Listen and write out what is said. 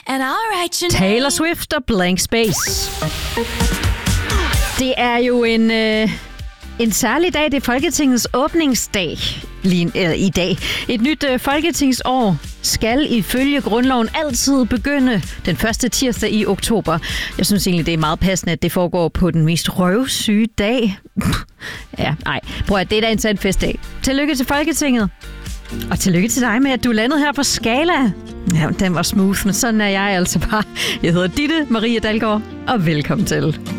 and I'll write your Taylor Swift og Blank Space. Det er jo en særlig dag. Det er Folketingets åbningsdag i dag. Et nyt folketingsår skal ifølge grundloven altid begynde den første tirsdag i oktober. Jeg synes egentlig, det er meget passende, at det foregår på den mest røvsyge dag. Ja, nej. Prøv at det er da en sand festdag. Tillykke til Folketinget. Og tillykke til dig med, at du landede her på Skala. Ja, den var smooth, men sådan er jeg altså bare. Jeg hedder Ditte Marie Dalgaard, og velkommen til.